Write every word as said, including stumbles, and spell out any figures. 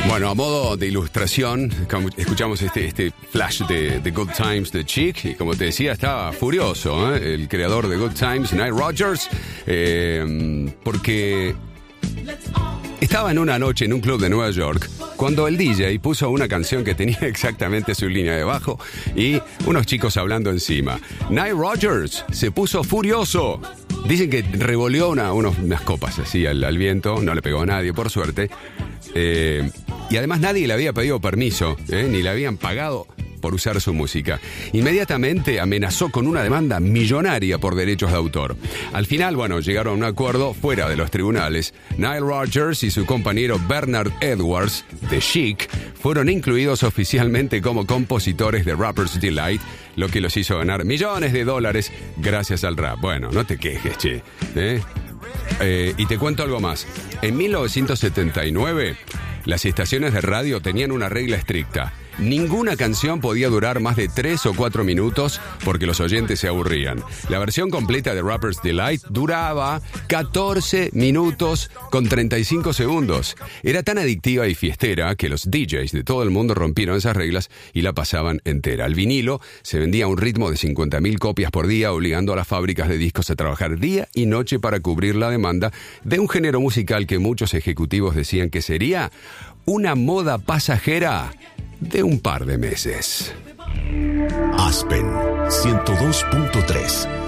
Bueno, a modo de ilustración, escuchamos este, este flash de, de Good Times de Chic, y como te decía, estaba furioso, ¿eh? El creador de Good Times, Nile Rodgers, eh, porque estaba en una noche en un club de Nueva York cuando el D J puso una canción que tenía exactamente su línea de bajo y unos chicos hablando encima. Nile Rodgers se puso furioso. Dicen que revolvió una, unos, unas copas así al, al viento, no le pegó a nadie, por suerte. Eh, y además nadie le había pedido permiso, ¿eh? Ni le habían pagado por usar su música. Inmediatamente amenazó con una demanda millonaria por derechos de autor. Al final, bueno, llegaron a un acuerdo fuera de los tribunales. Nile Rodgers y su compañero Bernard Edwards, de Chic, fueron incluidos oficialmente como compositores de Rapper's Delight, lo que los hizo ganar millones de dólares gracias al rap. Bueno, no te quejes, che. ¿Eh? Eh, y te cuento algo más. En mil novecientos setenta y nueve, las estaciones de radio tenían una regla estricta. Ninguna canción podía durar más de tres o cuatro minutos porque los oyentes se aburrían. La versión completa de Rapper's Delight duraba catorce minutos con treinta y cinco segundos. Era tan adictiva y fiestera que los D Js de todo el mundo rompieron esas reglas y la pasaban entera. El vinilo se vendía a un ritmo de cincuenta mil copias por día, obligando a las fábricas de discos a trabajar día y noche para cubrir la demanda de un género musical que muchos ejecutivos decían que sería una moda pasajera de un par de meses. Aspen ciento dos punto tres